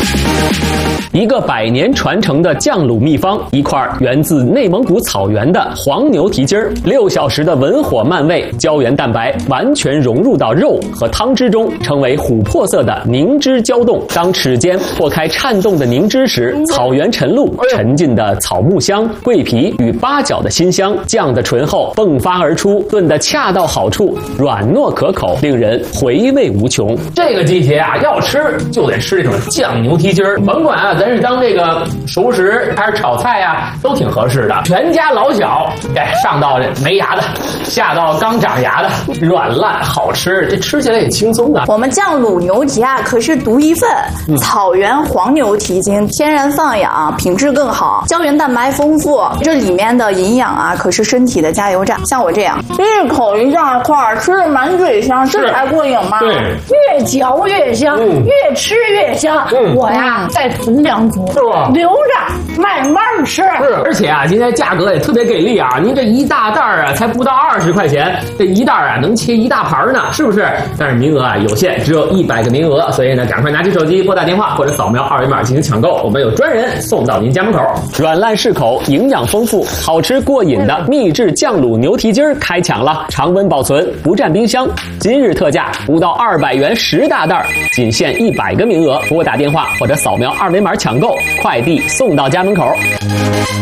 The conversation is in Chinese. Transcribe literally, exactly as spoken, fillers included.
一个百年传承的酱卤秘方，一块源自内蒙古草原的黄牛蹄筋儿，六小时的文火慢煨，胶原蛋白完全融入到肉和汤汁中，成为琥珀色的凝脂胶冻。当齿间破开颤动的凝脂时，草原晨露、沉浸的草木香、桂皮与八角的辛香，酱的醇厚迸发而出，炖得恰到好处，软糯可口，令人回味无穷。 这个季节啊，要吃就得吃这种酱牛蹄筋儿，甭管啊，咱是当这个熟食还是炒菜啊，都挺合适的。全家老小，哎，上到这没牙的，下到刚长牙的，软烂好吃，这吃起来也轻松啊。 我们酱卤牛蹄啊，可是独一份，嗯、草原黄牛蹄筋，天然放养，品质更好，胶原蛋白丰富，这里面的营养啊，可是身体的加油站。像我这样，一口一大块，吃的满嘴香，这才过瘾嘛。 对， 越嚼越香，嗯、越吃越香。嗯、我呀，再囤两组，是吧？留着慢慢吃。 是，而且啊，今天价格也特别给力啊！您这一大袋啊，才不到二十块钱，这一袋啊能切一大盘呢，是不是？但是名额啊有限，只有一百个名额，所以呢，赶快拿起手机拨打电话或者扫描二维码进行抢购，我们有专人送到您家门口。 软烂适口，营养丰富，好吃过瘾的秘制酱卤牛蹄筋儿开抢了，常温保存，不占冰箱。今日特价不到二百元十大袋，仅限一百个名额，拨打电话或者扫描二维码抢购，快递送到家门口。